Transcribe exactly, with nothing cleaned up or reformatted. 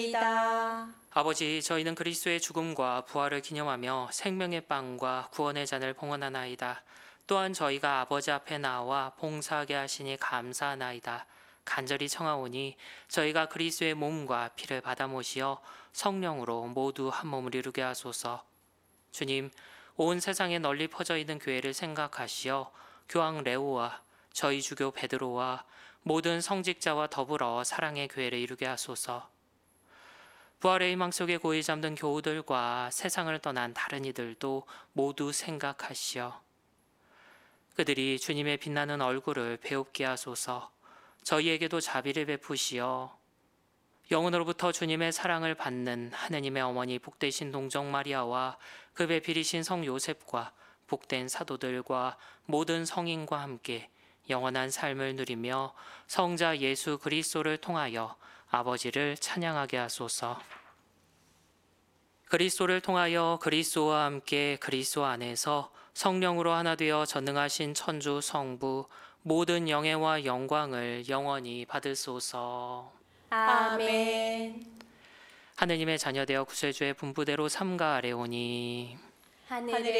아버지, 저희는 그리스도의 죽음과 부활을 기념하며 생명의 빵과 구원의 잔을 봉헌하나이다. 또한 저희가 아버지 앞에 나와 봉사하게 하시니 감사하나이다. 간절히 청하오니 저희가 그리스도의 몸과 피를 받아 모시어 성령으로 모두 한 몸을 이루게 하소서. 주님, 온 세상에 널리 퍼져 있는 교회를 생각하시어 교황 레오와 저희 주교 베드로와 모든 성직자와 더불어 사랑의 교회를 이루게 하소서. 부활의 희망 속에 고이 잠든 교우들과 세상을 떠난 다른 이들도 모두 생각하시어 그들이 주님의 빛나는 얼굴을 배웁게 하소서. 저희에게도 자비를 베푸시어 영혼으로부터 주님의 사랑을 받는 하느님의 어머니 복되신 동정 마리아와 그 배필이신 성 요셉과 복된 사도들과 모든 성인과 함께 영원한 삶을 누리며 성자 예수 그리스도를 통하여 아버지를 찬양하게 하소서. 그리스도를 통하여 그리스도와 함께 그리스도 안에서 성령으로 하나 되어 전능하신 천주 성부 모든 영예와 영광을 영원히 받으소서. 아멘. 하느님의 자녀되어 구세주의 분부대로 삼가 아뢰오니 하늘의